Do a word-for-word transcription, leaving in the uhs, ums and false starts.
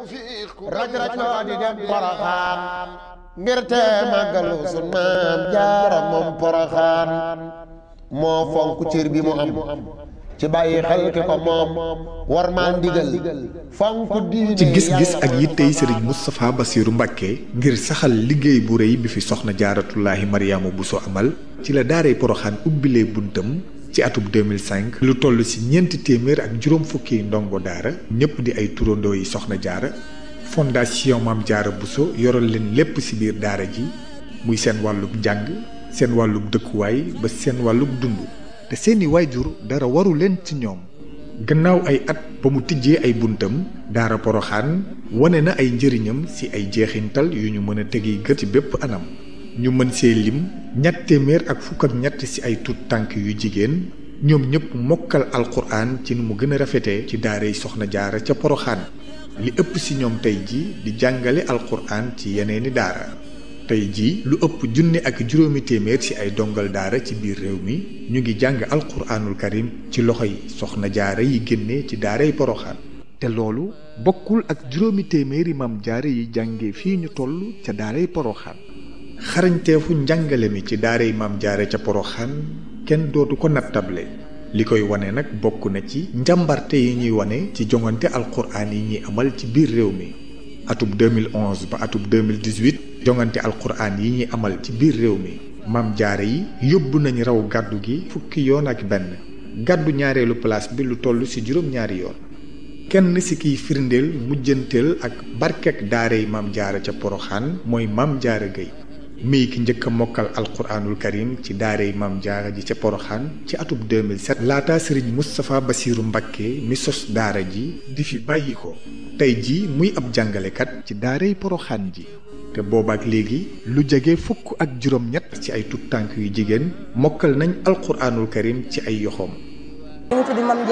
raj raj loo di dem Poroxaan ngir te màggalu sun maam jaara moom Poroxaan moo fonk cër bi mu am ci bàyyi xel ki ko moom war maa ndigal fonk diine ci gis-gis ak yittey sëriñ Moustapha Bassirou Mbacké ngir saxal liggéey bu rëy bi fi soxna jaaratullaahi Mariama Bousso amal ci la daaray Poroxaan ubbilee buntam ci atub deux mille cinq lu toll ci ñeenti téeméer ak juróom fukki ndongo daara ñëpp di ay turandoo yi soxna jaara fondation Maam Jaara Bousso yoral leen lépp ci biir daara ji muy seen wàllub njàng seen wàllub dëkkuwaay ba seen wàllub dund te seeni waajur dara waru leen ci ñoom gannaaw ay at ba mu tijjee ay buntam daara Poroxaan wane na ay njëriñam ci ay jeexintal yu ñu mën a tegi gët ci bépp anam ñu mën see lim ñett téeméer ak fukk ak ñett ci ay tut tànk yu jigéen ñoom ñëpp mokkal alquran ci nu mu gën a rafetee ci daara yi soxna jaara ca Poroxaan li ëpp ci ñoom tey ji di jàngale alquran ci yeneeni daara tey jii lu ëpp junne ak juróomi téeméer ci ay dongal daara ci biir réew mi ñu ngi jàng alquraanul karim ci loxoy soxna jaara yi génne ci daaray Poroxaan te loolu bokkul ak juróomi téeméeri maam jaara yi jànge fii ñu toll ca daaray Poroxaan xarañteefu njàngale mi ci daaray maam jaara ca Poroxaan kenn dootu ko nattable li koy wane nag bokk na ci njàmbarte yi ñuy wane ci jongante alquraan yi ñuy amal ci biir réew mi atub deux mille onze ba atub deux mille dix-huit jongante alquraan yi ñuy amal ci biir réew mi maam jaara yi yóbbu nañ raw gàddu gi fukki yoon ak benn gàddu ñaareelu place bi lu toll ci juróom-ñaari yoon kenn ci kiy firndeel mujjanteel ak barkek daaray maam jaara ca Poroxaan mooy maam jaara Gueye mii ki njëkk a mokkal alquraanul karim ci daaray maam jaara ji ca Poroxaan ci atub deux mille sept laata sëriñ Moustapha Bassirou Mbacké mi sos daara ji di fi bàyyi ko tey ji muy ab jàngalekat ci daaray Poroxaan ji te boobaak léegi lu jege fukk ak juróom-ñett ci ay tut tànk yu jigéen mokkal nañ alquraanul karim ci ay yoxoom